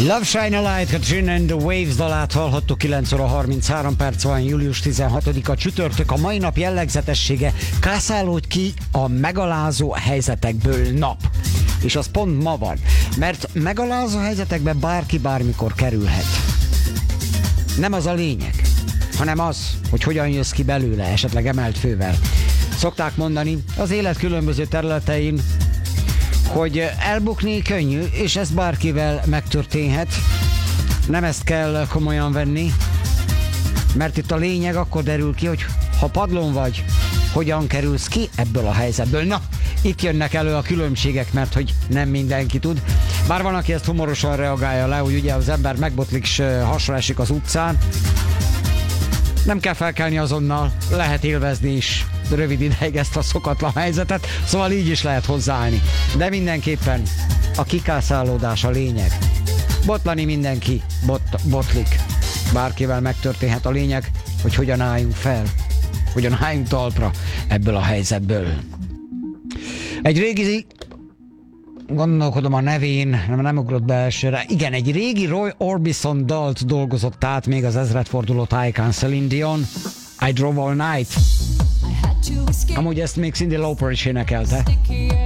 Love Shine a Light, Katrina and the Waves dalát hallhattuk. 9 óra 33 perc van, július 16-a csütörtök. A mai nap jellegzetessége: kászálódj ki a megalázó helyzetekből nap. És az pont ma van, mert megalázó helyzetekbe bárki bármikor kerülhet. Nem az a lényeg, hanem az, hogy hogyan jössz ki belőle, esetleg emelt fővel. Szokták mondani az élet különböző területein, hogy elbukni könnyű, és ez bárkivel megtörténhet. Nem ezt kell komolyan venni, mert itt a lényeg akkor derül ki, hogy ha padlón vagy, hogyan kerülsz ki ebből a helyzetből. Na, itt jönnek elő a különbségek, mert hogy nem mindenki tud. Bár van, aki ezt humorosan reagálja le, hogy ugye az ember megbotlik és hasra esik az utcán. Nem kell felkelni azonnal, lehet élvezni is rövid ideig ezt a szokatlan helyzetet, szóval így is lehet hozzáállni. De mindenképpen a kikászálódás a lényeg. Botlani mindenki botlik. Bárkivel megtörténhet, a lényeg, hogy hogyan álljunk fel, hogyan álljunk talpra ebből a helyzetből. Egy régi, gondolkodom a nevén, nem ugrott be elsőre. Igen, egy régi Roy Orbison dalt dolgozott át még az ezredforduló tájékán Celine Dion, I Drove All Night. Amúgy ezt még Cyndi Lauper is énekelte.